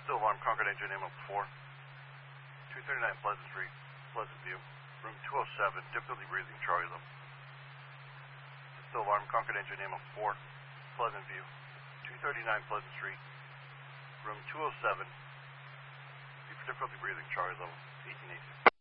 Still alarm, Concord engine name 4. 239 Pleasant Street, Pleasant View. Room 207, difficulty breathing, Charlie level. Still alarm, Concord engine name 4. Pleasant View. 239 Pleasant Street. Room 207. Difficulty breathing, Charlie level. 1880.